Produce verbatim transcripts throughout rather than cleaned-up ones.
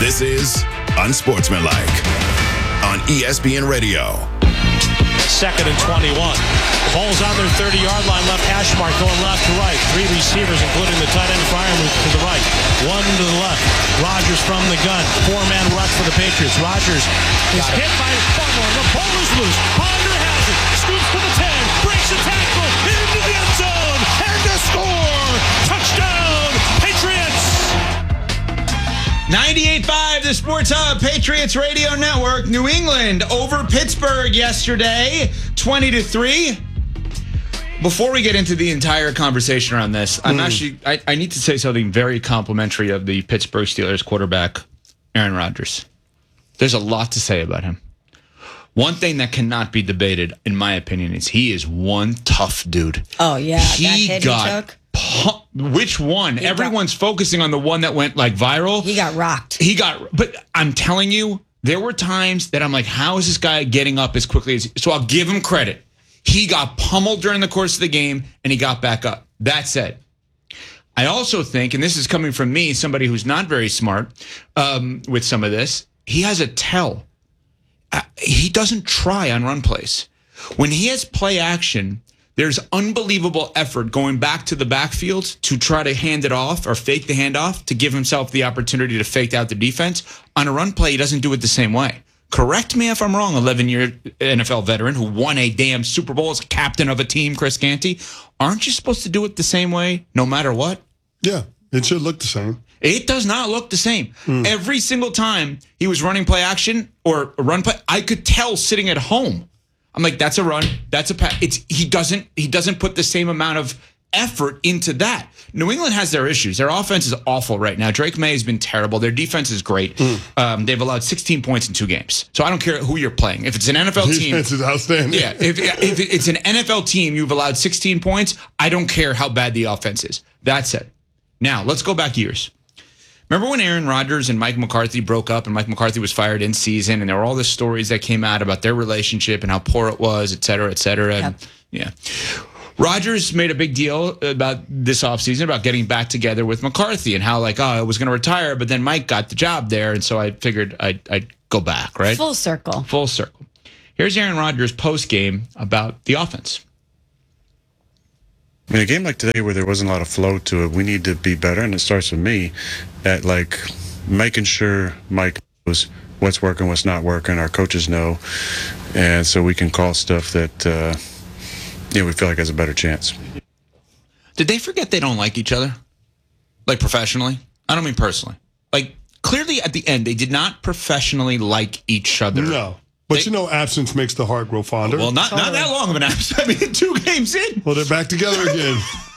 This is Unsportsmanlike on E S P N Radio. Second and twenty-one. Ball's on their thirty-yard line, left hash mark, going left to right. Three receivers, including the tight end Freiermuth to the right. One to the left. Rodgers from the gun. Four-man rush for the Patriots. Rodgers is hit by a fumble. The ball is loose. Ponder has it. Scoops to the ten. Breaks a tackle. Into the end zone. And a score. Touchdown, Patriots. ninety-eight point five, the Sports Hub, Patriots Radio Network. New England over Pittsburgh yesterday, twenty to three. Before we get into the entire conversation around this, I'm mm. actually, I, I need to say something very complimentary of the Pittsburgh Steelers quarterback, Aaron Rodgers. There's a lot to say about him. One thing that cannot be debated, in my opinion, is he is one tough dude. Oh, yeah. He that hit got he took. Pu- which one? He Everyone's got, focusing on the one that went like viral. He got rocked. He got, but I'm telling you, there were times that I'm like, how is this guy getting up as quickly as, so I'll give him credit. He got pummeled during the course of the game and he got back up. That said, I also think, and this is coming from me, somebody who's not very smart um, with some of this, he has a tell. Uh, he doesn't try on run plays. When he has play action, there's unbelievable effort going back to the backfield to try to hand it off or fake the handoff to give himself the opportunity to fake out the defense. On a run play, he doesn't do it the same way. Correct me if I'm wrong, eleven-year N F L veteran who won a damn Super Bowl as captain of a team, Chris Canty. Aren't you supposed to do it the same way no matter what? Yeah, it should look the same. It does not look the same. Mm. Every single time he was running play action or a run play, I could tell sitting at home. I'm like, that's a run, that's a pass. It's he doesn't he doesn't put the same amount of effort into that. New England has their issues. Their offense is awful right now. Drake May has been terrible. Their defense is great. Mm. Um, they've allowed sixteen points in two games. So I don't care who you're playing. If it's an N F L team, defense is outstanding. Yeah, if, if it's an N F L team, you've allowed sixteen points. I don't care how bad the offense is. That said, now let's go back years. Remember when Aaron Rodgers and Mike McCarthy broke up and Mike McCarthy was fired in season and there were all the stories that came out about their relationship and how poor it was, et cetera, et cetera. Yep. And, yeah. Rodgers made a big deal about this offseason about getting back together with McCarthy and how, like, oh, I was going to retire, but then Mike got the job there, and so I figured I'd, I'd go back, right? Full circle. Full circle. Here's Aaron Rodgers' post-game about the offense. I mean, a game like today where there wasn't a lot of flow to it, we need to be better, and it starts with me at, like, making sure Mike knows what's working, what's not working, our coaches know, and so we can call stuff that uh, – yeah, we feel like has a better chance. Did they forget they don't like each other? Like professionally? I don't mean personally. Like clearly at the end, they did not professionally like each other. No. But they, you know, absence makes the heart grow fonder. Well, not, totally. not that long of an absence. I mean, two games in. Well, they're back together again.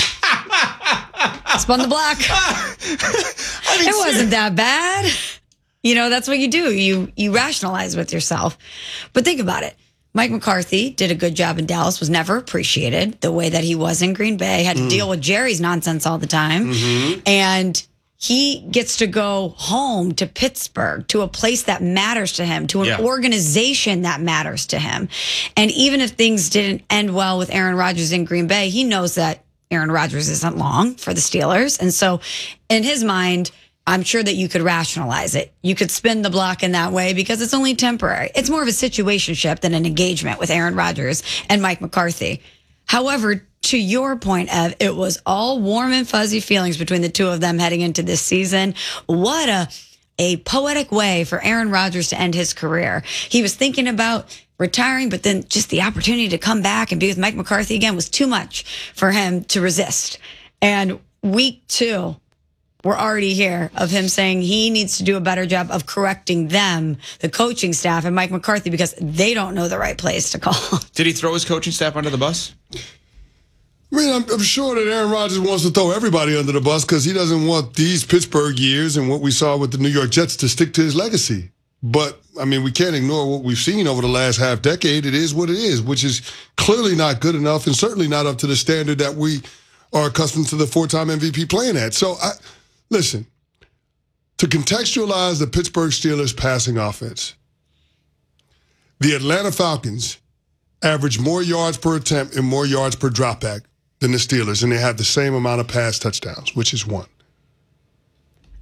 Spun the block. I mean, it wasn't that bad. You know, that's what you do. You you rationalize with yourself. But think about it. Mike McCarthy did a good job in Dallas, was never appreciated the way that he was in Green Bay, had to mm. deal with Jerry's nonsense all the time. Mm-hmm. And he gets to go home to Pittsburgh, to a place that matters to him, to an yeah. organization that matters to him. And even if things didn't end well with Aaron Rodgers in Green Bay, he knows that Aaron Rodgers isn't long for the Steelers. And so in his mind, I'm sure that you could rationalize it. You could spin the block in that way because it's only temporary. It's more of a situationship than an engagement with Aaron Rodgers and Mike McCarthy. However, to your point, Ev, it was all warm and fuzzy feelings between the two of them heading into this season. What a, a poetic way for Aaron Rodgers to end his career. He was thinking about retiring, but then just the opportunity to come back and be with Mike McCarthy again was too much for him to resist. And week two, we're already here of him saying he needs to do a better job of correcting them, the coaching staff, and Mike McCarthy, because they don't know the right place to call. Did he throw his coaching staff under the bus? I mean, I'm, I'm sure that Aaron Rodgers wants to throw everybody under the bus because he doesn't want these Pittsburgh years and what we saw with the New York Jets to stick to his legacy. But, I mean, we can't ignore what we've seen over the last half decade. It is what it is, which is clearly not good enough and certainly not up to the standard that we are accustomed to the four-time M V P playing at. So, I... Listen, to contextualize the Pittsburgh Steelers passing offense, the Atlanta Falcons average more yards per attempt and more yards per dropback than the Steelers, and they have the same amount of pass touchdowns, which is one.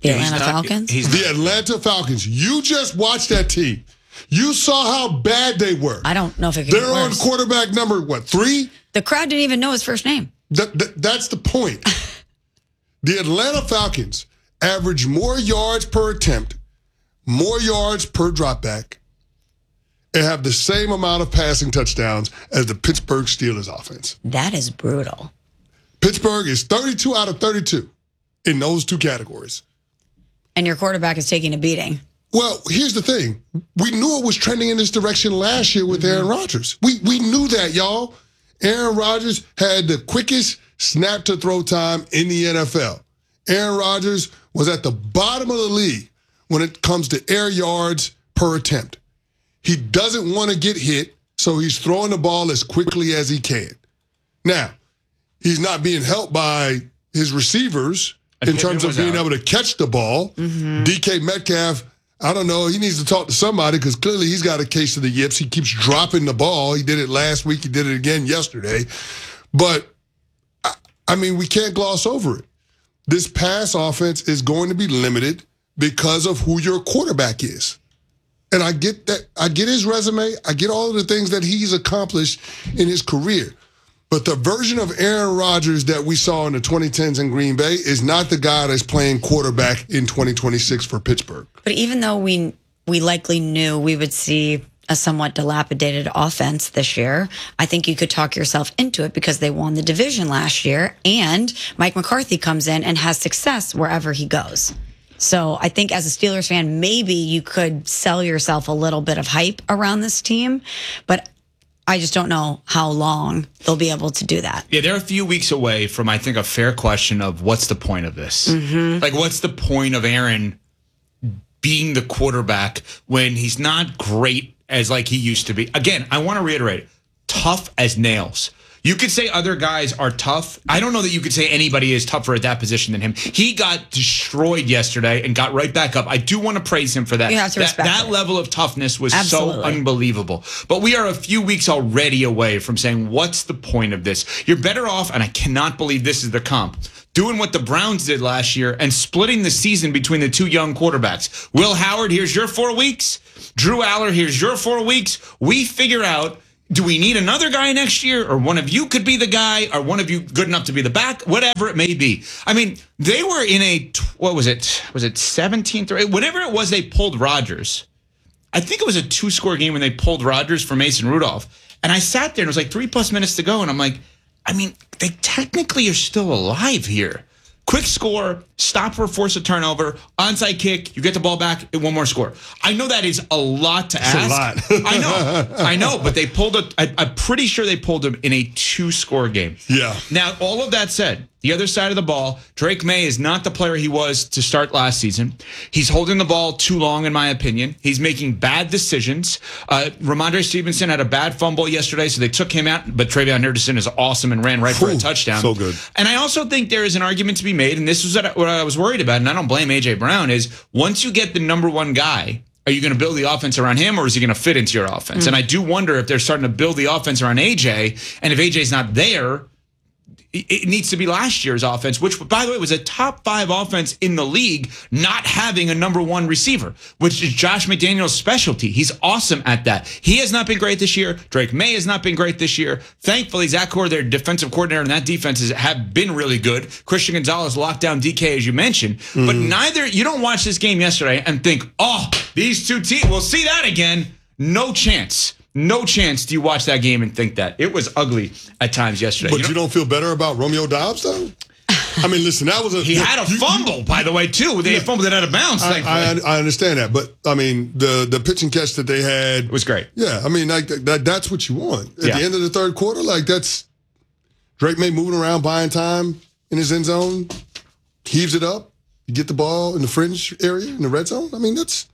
The He's Atlanta not- Falcons? He's The Atlanta Falcons. You just watched that team. You saw how bad they were. I don't know if it could They're get on worse. quarterback number, what, three? The crowd didn't even know his first name. That, that, that's the point. The Atlanta Falcons average more yards per attempt, more yards per dropback, and have the same amount of passing touchdowns as the Pittsburgh Steelers offense. That is brutal. Pittsburgh is thirty-two out of thirty-two in those two categories. And your quarterback is taking a beating. Well, here's the thing. We knew it was trending in this direction last year with Aaron Rodgers. We we knew that, y'all. Aaron Rodgers had the quickest snap to throw time in the N F L. Aaron Rodgers was at the bottom of the league when it comes to air yards per attempt. He doesn't want to get hit, so he's throwing the ball as quickly as he can. Now, he's not being helped by his receivers in Pittman terms of was being out. able to catch the ball. D K Metcalf, I don't know. He needs to talk to somebody because clearly he's got a case of the yips. He keeps dropping the ball. He did it last week. He did it again yesterday. But, I, I mean, we can't gloss over it. This pass offense is going to be limited because of who your quarterback is. And I get that. I get his resume. I get all of the things that he's accomplished in his career. But the version of Aaron Rodgers that we saw in the twenty tens in Green Bay is not the guy that's playing quarterback in twenty twenty-six for Pittsburgh. But even though we we likely knew we would see a somewhat dilapidated offense this year, I think you could talk yourself into it because they won the division last year, and Mike McCarthy comes in and has success wherever he goes. So I think as a Steelers fan, maybe you could sell yourself a little bit of hype around this team, but I just don't know how long they'll be able to do that. Yeah, they're a few weeks away from, I think, a fair question of what's the point of this? Mm-hmm. Like, what's the point of Aaron being the quarterback when he's not great as like he used to be? Again, I want to reiterate, tough as nails. You could say other guys are tough. I don't know that you could say anybody is tougher at that position than him. He got destroyed yesterday and got right back up. I do want to praise him for that. You have to that, respect that it. level of toughness was Absolutely. so unbelievable. But we are a few weeks already away from saying, what's the point of this? You're better off, and I cannot believe this is the comp, doing what the Browns did last year and splitting the season between the two young quarterbacks. Will Howard, here's your four weeks. Drew Aller, here's your four weeks. We figure out, do we need another guy next year, or one of you could be the guy, or one of you good enough to be the back, whatever it may be. I mean, they were in a, what was it? Was it seventeenth or whatever it was they pulled Rodgers. I think it was a two-score game when they pulled Rodgers for Mason Rudolph. And I sat there and it was like three plus minutes to go. And I'm like, I mean, they technically are still alive here. Quick score, stop or force a turnover, onside kick, you get the ball back, and one more score. I know that is a lot to ask. It's a lot. I know, I know, but they pulled a, I, I'm pretty sure they pulled him in a two-score game. Yeah. Now, all of that said, the other side of the ball, Drake May is not the player he was to start last season. He's holding the ball too long, in my opinion. He's making bad decisions. Uh, Ramondre Stevenson had a bad fumble yesterday, so they took him out, but Travion Henderson is awesome and ran right for a Ooh, touchdown. so good. And I also think there is an argument to be made, and this is what I, what I was worried about, and I don't blame A J Brown, is once you get the number one guy, are you going to build the offense around him, or is he going to fit into your offense? Mm. And I do wonder if they're starting to build the offense around A J, and if A J's not there, it needs to be last year's offense, which, by the way, was a top five offense in the league, not having a number one receiver, which is Josh McDaniel's specialty. He's awesome at that. He has not been great this year. Drake May has not been great this year. Thankfully, Zach Core, their defensive coordinator, and that defense is, have been really good. Christian Gonzalez locked down D K, as you mentioned. Mm. But neither, you don't watch this game yesterday and think, oh, these two teams, we'll see that again. No chance. No chance do you watch that game and think that. It was ugly at times yesterday. But you, know, you don't feel better about Romeo Doubs, though? I mean, listen, that was a... He had a you, fumble, you, by the way, too. They yeah, fumbled it out of bounds, I, thankfully. I, I understand that. But, I mean, the, the pitch and catch that they had... It was great. Yeah, I mean, like that, that's what you want. At yeah. the end of the third quarter, like, that's... Drake May moving around, buying time in his end zone, heaves it up, you get the ball in the fringe area, in the red zone. I mean, that's...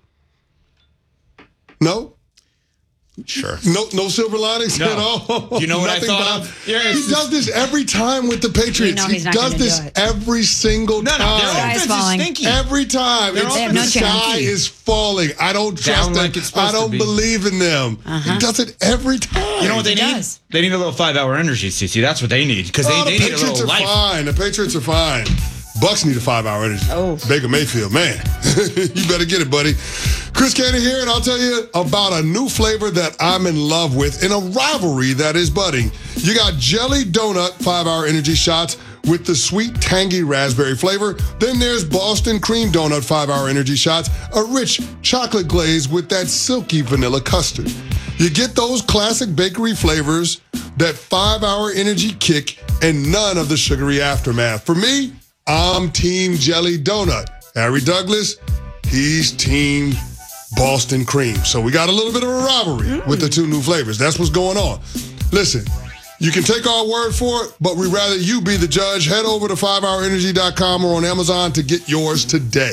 No? Sure. No, no silver linings no. at all. Do you know what Nothing I thought but, of? Yeah, he just, does this every time with the Patriots. know He he's not does gonna this do it. every single no, no, time. their Sky is offense is falling. stinky. Every time. Their It's, They have the no sky chance. is falling. I don't trust Down them. like it's supposed I don't to be. believe in them. Uh-huh. He does it every time. You know what they He need? does. They need a little five-hour energy, C C. That's what they need, because Oh, they, the they need a Patriots little are life. fine. The Patriots are fine. Bucks need a five-hour energy. Oh. Baker Mayfield, man. You better get it, buddy. Chris Canty here, and I'll tell you about a new flavor that I'm in love with in a rivalry that is budding. You got Jelly Donut five-hour energy shots with the sweet, tangy raspberry flavor. Then there's Boston Cream Donut five-hour energy shots, a rich chocolate glaze with that silky vanilla custard. You get those classic bakery flavors, that five-hour energy kick, and none of the sugary aftermath. For me, I'm Team Jelly Donut. Harry Douglas, he's Team Boston Cream. So we got a little bit of a rivalry mm. with the two new flavors. That's what's going on. Listen, you can take our word for it, but we'd rather you be the judge. Head over to five hour energy dot com or on Amazon to get yours today.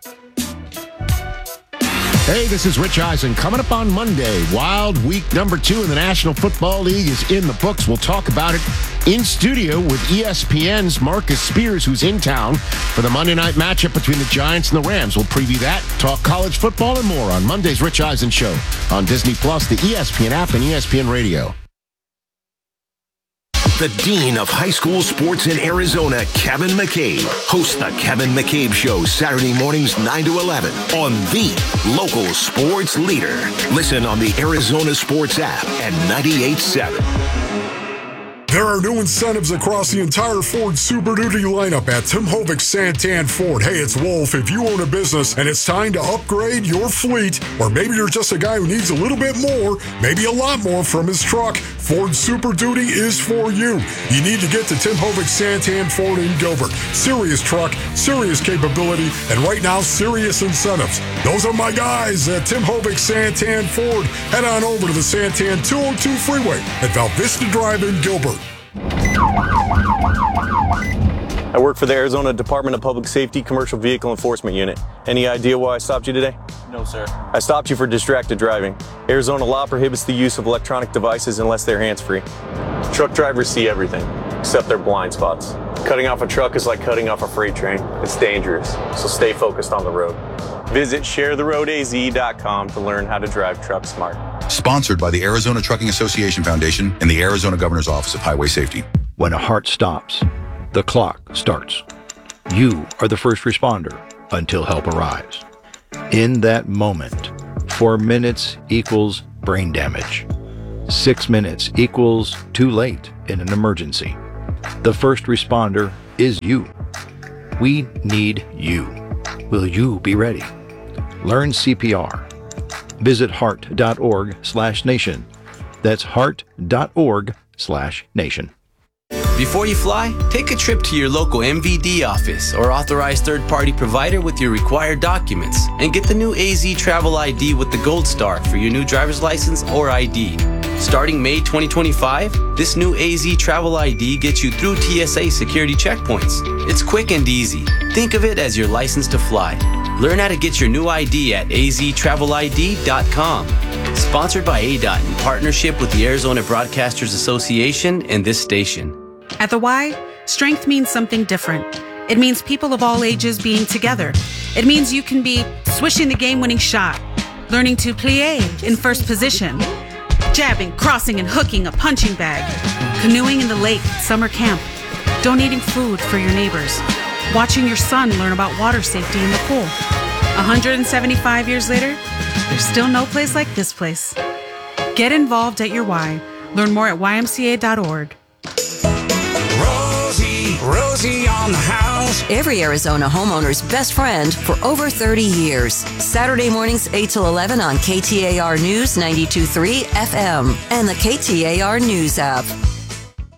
Hey, this is Rich Eisen. Coming up on Monday, Wild Week number two in the National Football League is in the books. We'll talk about it in studio with E S P N's Marcus Spears, who's in town for the Monday night matchup between the Giants and the Rams. We'll preview that, talk college football, and more on Monday's Rich Eisen Show on Disney Plus, the E S P N app, and E S P N Radio. The Dean of High School Sports in Arizona, Kevin McCabe, hosts the Kevin McCabe Show Saturday mornings nine to eleven on the local sports leader. Listen on the Arizona Sports app and ninety-eight point seven. There are new incentives across the entire Ford Super Duty lineup at Tim Hovik Santan Ford. Hey, it's Wolf. If you own a business and it's time to upgrade your fleet, or maybe you're just a guy who needs a little bit more, maybe a lot more from his truck, Ford Super Duty is for you. You need to get to Tim Hovik Santan Ford in Gilbert. Serious truck, serious capability, and right now, serious incentives. Those are my guys at Tim Hovik Santan Ford. Head on over to the Santan two oh two freeway at Val Vista Drive in Gilbert. I work for the Arizona Department of Public Safety Commercial Vehicle Enforcement Unit. Any idea why I stopped you today? No, sir. I stopped you for distracted driving. Arizona law prohibits the use of electronic devices unless they're hands-free. Truck drivers see everything, except their blind spots. Cutting off a truck is like cutting off a freight train. It's dangerous, so stay focused on the road. Visit share the road A Z dot com to learn how to drive truck smart. Sponsored by the Arizona Trucking Association Foundation and the Arizona Governor's Office of Highway Safety. When a heart stops, the clock starts. You are the first responder until help arrives. In that moment, four minutes equals brain damage. Six minutes equals too late in an emergency. The first responder is you. We need you. Will you be ready? Learn C P R. Visit heart.org slash nation. That's heart.org slash nation. Before you fly, take a trip to your local M V D office or authorized third-party provider with your required documents and get the new A Z Travel I D with the Gold Star for your new driver's license or I D. Starting May twenty twenty-five, this new A Z Travel I D gets you through T S A security checkpoints. It's quick and easy. Think of it as your license to fly. Learn how to get your new I D at A Z travel I D dot com. Sponsored by A D O T in partnership with the Arizona Broadcasters Association and this station. At the Y, strength means something different. It means people of all ages being together. It means you can be swishing the game-winning shot, learning to plie in first position, jabbing, crossing, and hooking a punching bag, canoeing in the lake at summer camp, donating food for your neighbors, watching your son learn about water safety in the pool. one hundred seventy-five years later, there's still no place like this place. Get involved at your Y. Learn more at Y M C A dot org. Rosie, Rosie on the house. Every Arizona homeowner's best friend for over thirty years. Saturday mornings eight till eleven on K T A R News ninety-two point three F M and the K T A R News app.